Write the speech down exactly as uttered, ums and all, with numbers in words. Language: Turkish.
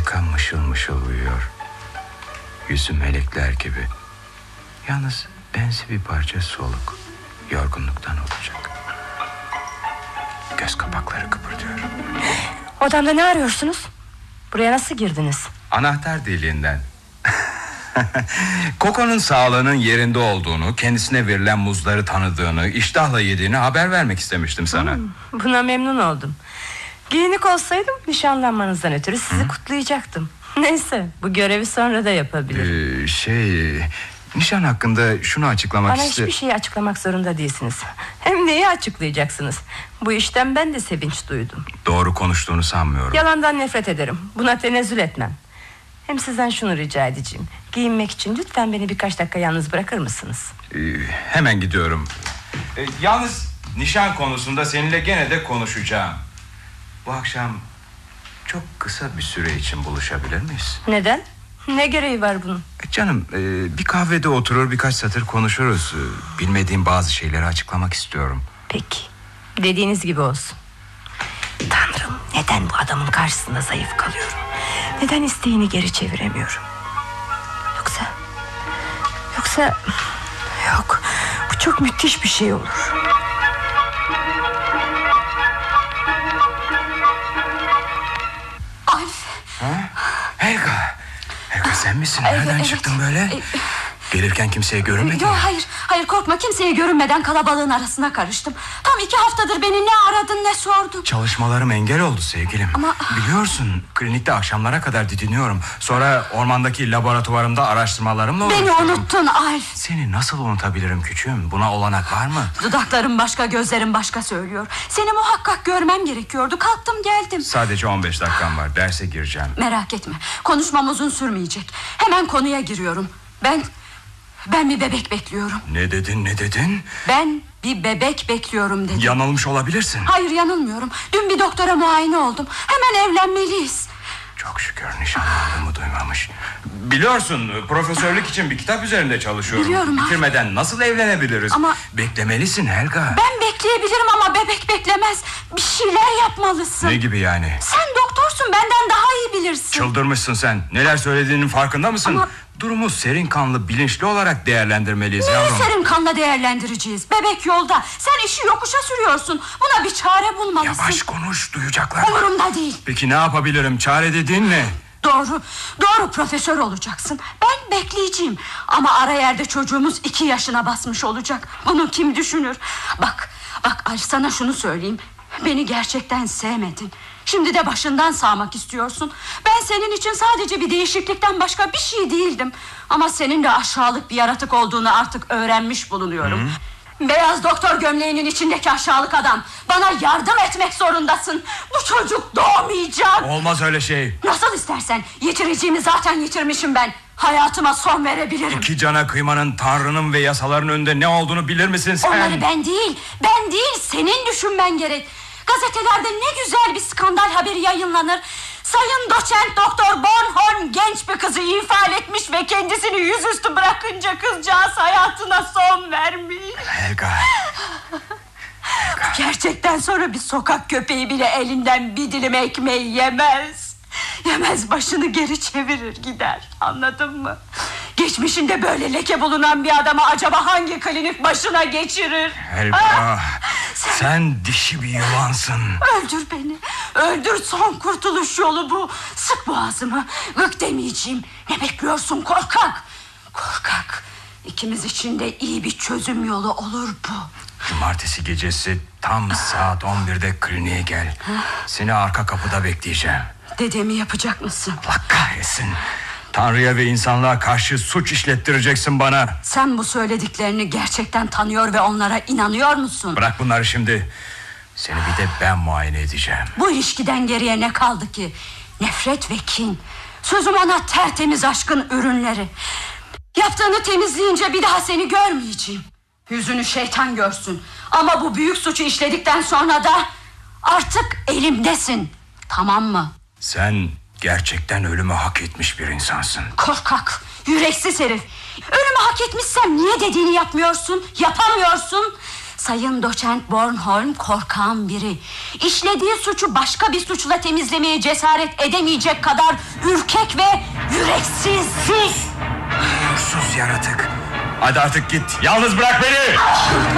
Harika mışıl mışıl uyuyor. Yüzü melekler gibi. Yalnız benzi bir parça soluk. Yorgunluktan olacak. Göz kapakları kıpırdıyor. Odamda ne arıyorsunuz? Buraya nasıl girdiniz? Anahtar deliğinden. Koko'nun sağlığının yerinde olduğunu, kendisine verilen muzları tanıdığını, iştahla yediğini haber vermek istemiştim sana. Hmm, buna memnun oldum. Giyinik olsaydım nişanlanmanızdan ötürü sizi Hı? kutlayacaktım. Neyse, bu görevi sonra da yapabilirim. Ee, şey... Nişan hakkında şunu açıklamak Bana istiyorum. hiçbir şeyi açıklamak zorunda değilsiniz. Hem neyi açıklayacaksınız? Bu işten ben de sevinç duydum. Doğru konuştuğunu sanmıyorum. Yalandan nefret ederim. Buna tenezzül etmem. Hem sizden şunu rica edeceğim. Giyinmek için lütfen beni birkaç dakika yalnız bırakır mısınız? Ee, hemen gidiyorum. Ee, yalnız nişan konusunda seninle gene de konuşacağım. Bu akşam çok kısa bir süre için buluşabilir miyiz? Neden? Ne gereği var bunun? Canım, e, bir kahvede oturur birkaç satır konuşuruz. E, bilmediğim bazı şeyleri açıklamak istiyorum. Peki, dediğiniz gibi olsun. Tanrım, neden bu adamın karşısında zayıf kalıyorum? Neden isteğini geri çeviremiyorum? Yoksa Yoksa Yok, bu çok müthiş bir şey olur. Alf. Ha? Helga. Helga sen misin? Evet, Nereden evet. çıktın böyle? Gelirken kimseye görünmedin Yok mi? hayır, hayır korkma, kimseye görünmeden kalabalığın arasına karıştım. Tam iki haftadır beni ne aradın ne sordun. Çalışmalarım engel oldu sevgilim. Ama... Biliyorsun, klinikte akşamlara kadar didiniyorum. Sonra ormandaki laboratuvarımda araştırmalarımla Beni uğraşıyorum. unuttun Alf. Seni nasıl unutabilirim küçüğüm? Buna olanak var mı? Dudaklarım başka, gözlerim başka söylüyor. Seni muhakkak görmem gerekiyordu. Kalktım geldim. Sadece on beş dakikam var, derse gireceğim. Merak etme, konuşmam uzun sürmeyecek. Hemen konuya giriyorum. Ben... Ben bir bebek bekliyorum. Ne dedin ne dedin? Ben bir bebek bekliyorum dedim. Yanılmış olabilirsin. Hayır, yanılmıyorum. Dün bir doktora muayene oldum. Hemen evlenmeliyiz. Çok şükür nişanlandığımı duymamış. Biliyorsun, profesörlük için bir kitap üzerinde çalışıyorum. Biliyorum. Bitirmeden nasıl evlenebiliriz? Ama... Beklemelisin Helga. Ben bekleyebilirim ama bebek beklemez. Bir şeyler yapmalısın. Ne gibi yani? Sen doktorsun, benden daha iyi bilirsin. Çıldırmışsın sen. Neler söylediğinin farkında mısın? Ama... Durumu serin kanlı, bilinçli olarak değerlendirmeliyiz Neyi yavrum. serin kanla değerlendireceğiz? Bebek yolda. Sen işi yokuşa sürüyorsun. Buna bir çare bulmalısın. Yavaş konuş, duyacaklar. Umurumda değil. Peki ne yapabilirim? Çare dediğin ne? Doğru, doğru, profesör olacaksın. Ben bekleyeceğim. Ama ara yerde çocuğumuz iki yaşına basmış olacak. Bunu kim düşünür? Bak, bak Alf, sana şunu söyleyeyim. Beni gerçekten sevmedin. Şimdi de başından sağmak istiyorsun. Ben senin için sadece bir değişiklikten başka bir şey değildim. Ama senin de aşağılık bir yaratık olduğunu artık öğrenmiş bulunuyorum. Hı? Beyaz doktor gömleğinin içindeki aşağılık adam. Bana yardım etmek zorundasın. Bu çocuk doğmayacak. Olmaz öyle şey. Nasıl istersen. Yitireceğimi zaten yitirmişim ben. Hayatıma son verebilirim. İki cana kıymanın, Tanrı'nın ve yasaların önünde ne olduğunu bilir misin sen? Onları ben değil, ben değil, senin düşünmen gerek. Gazetelerde ne güzel bir skandal haberi yayınlanır. Sayın doçent doktor Bornholm genç bir kızı infal etmiş ve kendisini yüzüstü bırakınca kızcağız hayatına son vermiş. Helga. Helga. Gerçekten sonra bir sokak köpeği bile elinden bir dilim ekmeği yemez. Yemez, başını geri çevirir gider. Anladın mı? Geçmişinde böyle leke bulunan bir adama acaba hangi klinik başına geçirir? Helga, ah, sen... sen dişi bir yılansın. Öldür beni. Öldür, son kurtuluş yolu bu. Sık boğazımı. Gık demeyeceğim. Ne bekliyorsun korkak? Korkak. İkimiz için de iyi bir çözüm yolu olur bu. Cumartesi gecesi tam saat on birde kliniğe gel. Seni arka kapıda bekleyeceğim. Dediğimi yapacak mısın? Allah kahretsin. Tanrı'ya ve insanlığa karşı suç işlettireceksin bana. Sen bu söylediklerini gerçekten tanıyor ve onlara inanıyor musun? Bırak bunları şimdi. Seni bir de ben muayene edeceğim. Bu ilişkiden geriye ne kaldı ki? Nefret ve kin. Sözüm ona tertemiz aşkın ürünleri. Yaptığını temizleyince bir daha seni görmeyeceğim. Yüzünü şeytan görsün. Ama bu büyük suçu işledikten sonra da artık elimdesin. Tamam mı? Sen gerçekten ölümü hak etmiş bir insansın. Korkak, yüreksiz herif. Ölümü hak etmişsem niye dediğini yapmıyorsun? Yapamıyorsun. Sayın Doçent Bornholm korkan biri. İşlediği suçu başka bir suçla temizlemeye cesaret edemeyecek kadar ürkek ve yüreksiz. Sus! Sus yaratık! Hadi artık git, yalnız bırak beni!